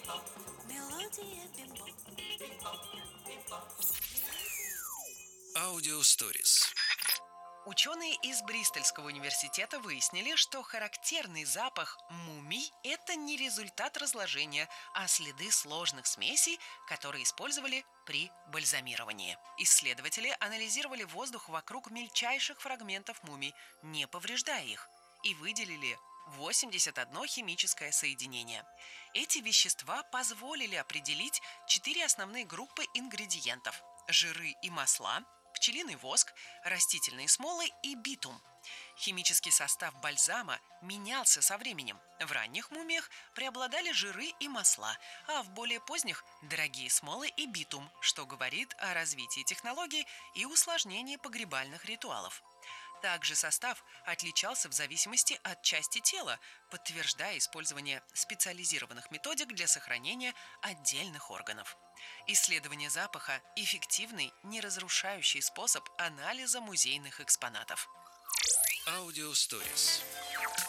Мелодия бимбо. Аудиосторис. Ученые из Бристольского университета выяснили, что характерный запах мумий – это не результат разложения, а следы сложных смесей, которые использовали при бальзамировании. Исследователи анализировали воздух вокруг мельчайших фрагментов мумий, не повреждая их, и выделили 81 химическое соединение. Эти вещества позволили определить 4 основные группы ингредиентов – жиры и масла, пчелиный воск, растительные смолы и битум. Химический состав бальзама менялся со временем. В ранних мумиях преобладали жиры и масла, а в более поздних – дорогие смолы и битум, что говорит о развитии технологий и усложнении погребальных ритуалов. Также состав отличался в зависимости от части тела, подтверждая использование специализированных методик для сохранения отдельных органов. Исследование запаха – эффективный, неразрушающий способ анализа музейных экспонатов. Аудиосторис.